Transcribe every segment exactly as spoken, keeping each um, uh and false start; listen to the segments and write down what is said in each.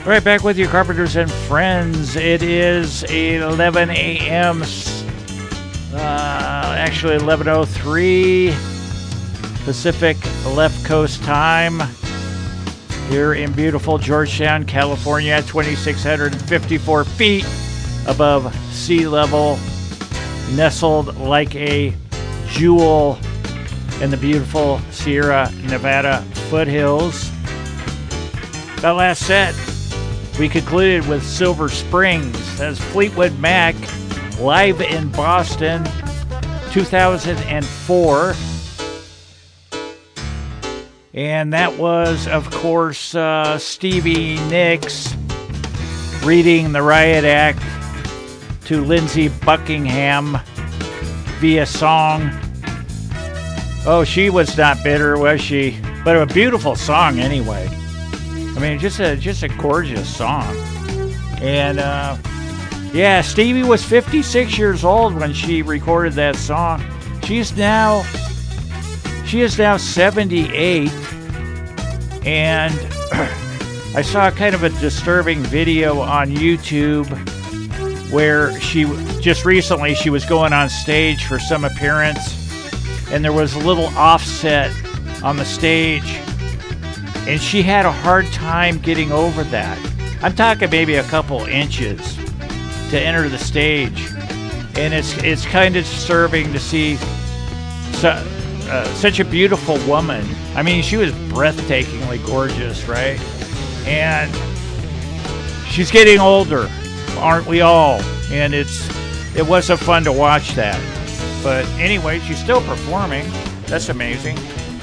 Right back with you, Carpenters and Friends. It is eleven a.m. Uh, actually, eleven oh three Pacific Left Coast time here in beautiful Georgetown, California, at two thousand six hundred fifty-four feet above sea level, nestled like a jewel in the beautiful Sierra Nevada foothills. That last set, we concluded with Silver Springs. That's Fleetwood Mac live in Boston, two thousand four. And that was, of course, uh, Stevie Nicks reading the Riot Act to Lindsey Buckingham via song. Oh, she was not bitter, was she? But a beautiful song anyway. I mean, just a just a gorgeous song. And, uh, yeah, Stevie was fifty-six years old when she recorded that song. She's now, she is now seventy-eight. And I saw kind of a disturbing video on YouTube where she, just recently, she was going on stage for some appearance. And there was a little offset on the stage. And she had a hard time getting over that. I'm talking maybe a couple inches to enter the stage. And it's it's kind of disturbing to see su- uh, such a beautiful woman. I mean, she was breathtakingly gorgeous, right? And she's getting older, aren't we all? And it's it wasn't fun to watch that. But anyway, she's still performing. That's amazing.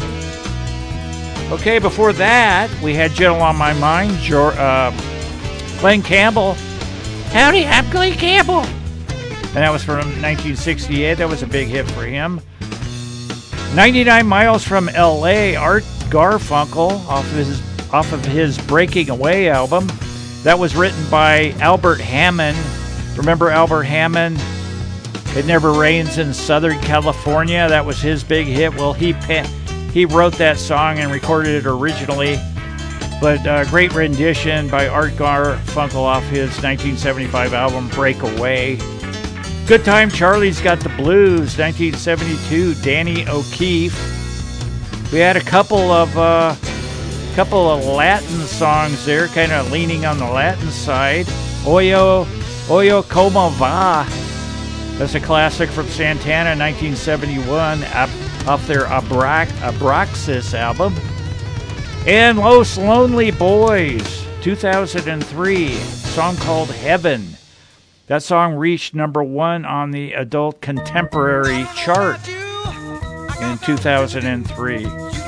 Okay, before that, we had Gentle on My Mind, jo- uh, Glenn Campbell. Howdy, I'm Glenn Campbell. And that was from nineteen sixty-eight. That was a big hit for him. ninety-nine Miles from L A, Art Garfunkel, off of his, off of his Breaking Away album. That was written by Albert Hammond. Remember Albert Hammond? It Never Rains in Southern California. That was his big hit. Well, he pa- he wrote that song and recorded it originally. But uh, great rendition by Art Garfunkel off his nineteen seventy-five album Breakaway. Good Time Charlie's Got the Blues, nineteen seventy-two, Danny O'Keefe. We had a couple of uh, couple of Latin songs there, kind of leaning on the Latin side. Oyo, Oyo Como Va. That's a classic from Santana, nineteen seventy-one, off their Abra- Abraxas album. And Los Lonely Boys, two thousand three, song called Heaven. That song reached number one on the adult contemporary chart in two thousand three.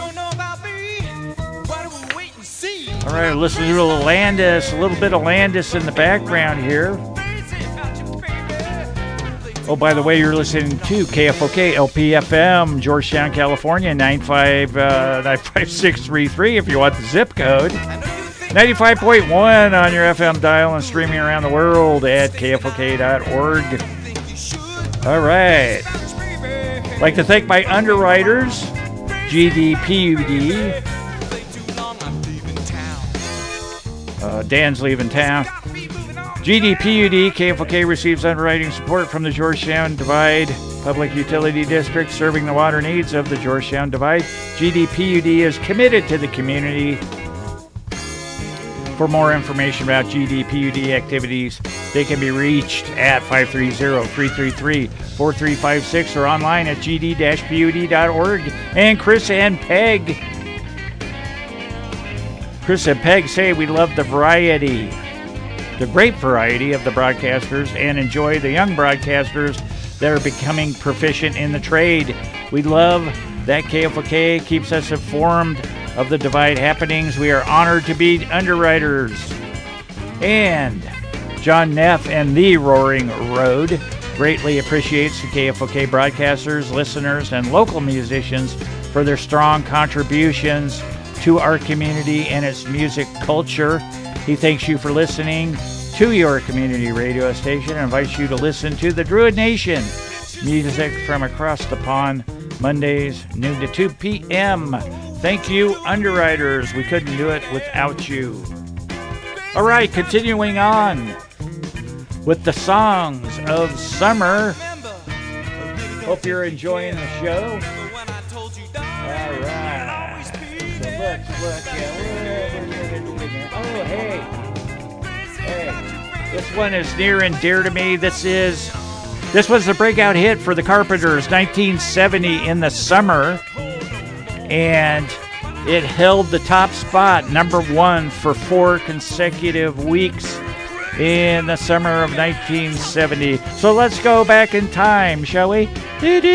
All right, listen to a little Landis, a little bit of Landis in the background here. Oh, by the way, you're listening to K F O K L P F M, Georgetown, California, nine five six three three if you want the zip code. ninety-five point one on your F M dial and streaming around the world at K F O K dot org. All right. I'd like to thank my underwriters, G D P U D. Uh, Dan's leaving town. G D P U D, K F O K receives underwriting support from the Georgetown Divide Public Utility District, serving the water needs of the Georgetown Divide. G D P U D is committed to the community. For more information about G D P U D activities, they can be reached at five three zero, three three three, four three five six or online at g d dash p u d dot org. And Chris and Peg. Chris and Peg say we love the variety. The great variety of the broadcasters and enjoy the young broadcasters that are becoming proficient in the trade. We love that K F O K keeps us informed of the Divide happenings. We are honored to be underwriters. And John Neff and the Roaring Road greatly appreciates the K F O K broadcasters, listeners, and local musicians for their strong contributions to our community and its music culture. He thanks you for listening to your community radio station and invites you to listen to the Druid Nation music from across the pond, Mondays, noon to two p.m. Thank you, underwriters. We couldn't do it without you. All right, continuing on with the songs of summer. Hope you're enjoying the show. All right. So let's look at. Oh, hey. Hey. This one is near and dear to me. This is. This was the breakout hit for the Carpenters, nineteen seventy in the summer. And it held the top spot, number one, for four consecutive weeks in the summer of nineteen seventy. So let's go back in time, shall we?